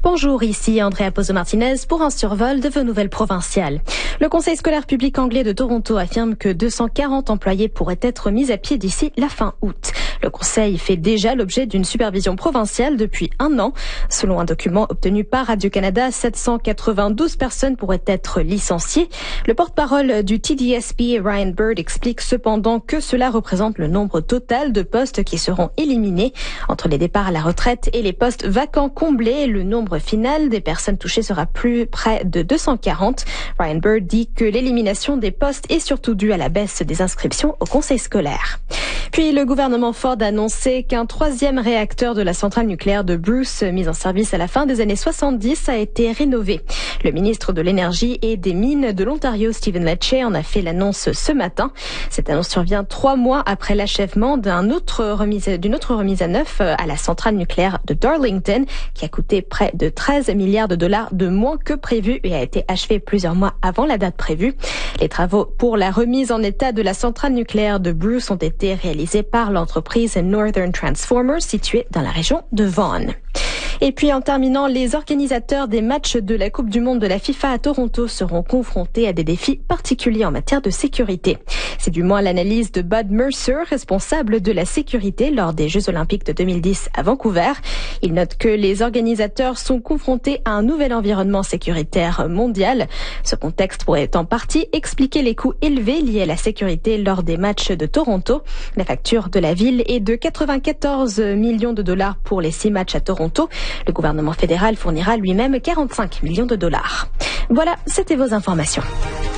Bonjour, ici Andrea Pozo-Martinez pour un survol de vos nouvelles provinciales. Le Conseil scolaire public anglais de Toronto affirme que 240 employés pourraient être mis à pied d'ici la fin août. Le Conseil fait déjà l'objet d'une supervision provinciale depuis 1 an. Selon un document obtenu par Radio-Canada, 792 personnes pourraient être licenciées. Le porte-parole du TDSB, Ryan Bird, explique cependant que cela représente le nombre total de postes qui seront éliminés. Entre les départs à la retraite et les postes vacants comblés, le nombre final des personnes touchées sera plus près de 240. Ryan Bird dit que l'élimination des postes est surtout due à la baisse des inscriptions au conseil scolaire. Puis le gouvernement Ford a annoncé qu'un 3e réacteur de la centrale nucléaire de Bruce, mis en service à la fin des années 70, a été rénové. Le ministre de l'Énergie et des Mines de l'Ontario, Stephen Lecce, en a fait l'annonce ce matin. Cette annonce survient 3 mois après l'achèvement d'une autre remise à neuf à la centrale nucléaire de Darlington, qui a coûté près de 13 milliards de dollars de moins que prévu et a été achevée plusieurs mois avant la date prévue. Les travaux pour la remise en état de la centrale nucléaire de Bruce ont été réalisés par l'entreprise Northern Transformers située dans la région de Vaughan. Et puis en terminant, les organisateurs des matchs de la Coupe du Monde de la FIFA à Toronto seront confrontés à des défis particuliers en matière de sécurité. C'est du moins l'analyse de Bud Mercer, responsable de la sécurité lors des Jeux Olympiques de 2010 à Vancouver. Il note que les organisateurs sont confrontés à un nouvel environnement sécuritaire mondial. Ce contexte pourrait en partie expliquer les coûts élevés liés à la sécurité lors des matchs de Toronto. La facture de la ville est de 94 millions de dollars pour les 6 matchs à Toronto. Le gouvernement fédéral fournira lui-même 45 millions de dollars. Voilà, c'était vos informations.